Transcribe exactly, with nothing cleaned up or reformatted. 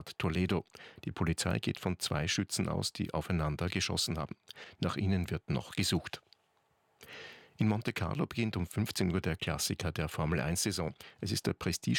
Toledo. Die Polizei geht von zwei Schützen aus, die aufeinander geschossen haben. Nach ihnen wird noch gesucht. In Monte Carlo beginnt um fünfzehn Uhr der Klassiker der Formel eins Saison. Es ist der Prestige